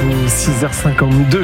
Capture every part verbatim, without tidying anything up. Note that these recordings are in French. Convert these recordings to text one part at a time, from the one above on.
tout, six heures cinquante-deux.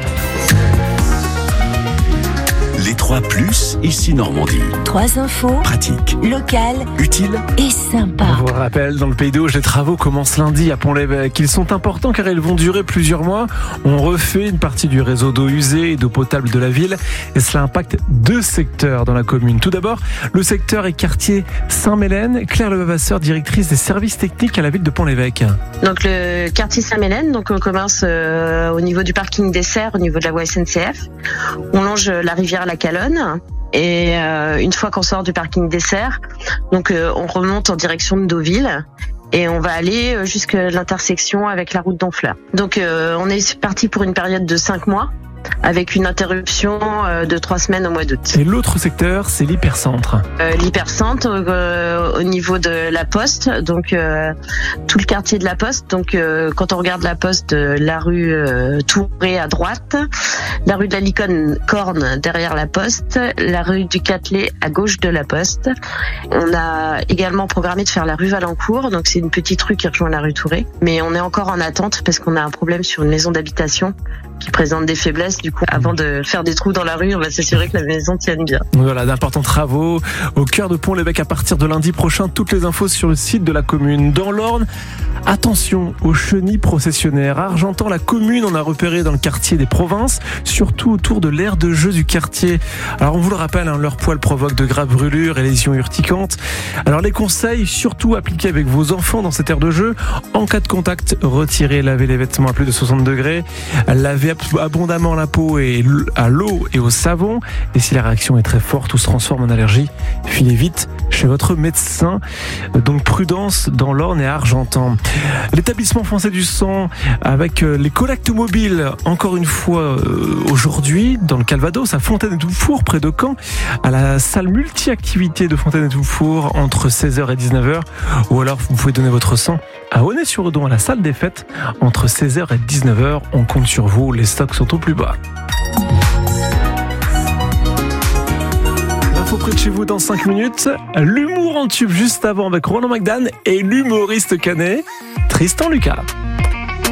Les trois plus, ici Normandie. Trois infos. Pratique. Locales. Utile. Et sympa. On vous rappelle, dans le Pays d'Auge, les travaux commencent lundi à Pont-l'Évêque. Ils sont importants car ils vont durer plusieurs mois. On refait une partie du réseau d'eau usée et d'eau potable de la ville. Et cela impacte deux secteurs dans la commune. Tout d'abord, le secteur et quartier Saint-Mélène. Claire Levavasseur, directrice des services techniques à la ville de Pont-l'Évêque. Donc le quartier Saint-Mélène, donc on commence euh, au niveau du parking des Serres, au niveau de la voie S N C F. On longe la rivière La Calonne. Et euh, une fois qu'on sort du parking des Serres, donc euh, on remonte en direction de Deauville et on va aller jusqu'à l'intersection avec la route d'Honfleur. Donc euh, on est parti pour une période de cinq mois avec une interruption euh, de trois semaines au mois d'août. Et l'autre secteur, c'est l'hypercentre. Euh, l'hypercentre euh, au niveau de la Poste, donc euh, tout le quartier de la Poste. Donc euh, quand on regarde la Poste, euh, la rue euh, Touré à droite, la rue de la Licorne Corne derrière la Poste, la rue du Catelet à gauche de la Poste. On a également programmé de faire la rue Valencourt, donc c'est une petite rue qui rejoint la rue Touré. Mais on est encore en attente parce qu'on a un problème sur une maison d'habitation qui présente des faiblesses. Du coup, avant de faire des trous dans la rue, on va s'assurer que la maison tienne bien. Voilà, d'importants travaux au cœur de Pont-l'Évêque à partir de lundi prochain. Toutes les infos sur le site de la commune. Dans l'Orne, attention aux chenilles processionnaires. À Argentan, la commune en a repéré dans le quartier des Provinces, surtout autour de l'aire de jeu du quartier. Alors on vous le rappelle, hein, leur poil provoque de graves brûlures et lésions urticantes. Alors les conseils, surtout appliqués avec vos enfants dans cette aire de jeu. En cas de contact, retirez, lavez les vêtements à plus de soixante degrés. Lavez abondamment la peau et à l'eau et au savon. Et si la réaction est très forte ou se transforme en allergie, filez vite chez votre médecin. Donc prudence dans l'Orne et à Argentan. L'établissement français du sang avec les collectes mobiles, encore une fois aujourd'hui dans le Calvados, à Fontaine-et-Toufour, près de Caen, à la salle multi-activité de Fontaine-et-Toufour entre seize heures et dix-neuf heures. Ou alors vous pouvez donner votre sang à Aulnay-sur-Redon, à la salle des fêtes, entre seize heures et dix-neuf heures. On compte sur vous, les stocks sont au plus bas. L'info près de chez vous dans cinq minutes. L'humour en tube juste avant avec Roland McDan et l'humoriste canet Tristan Lucas.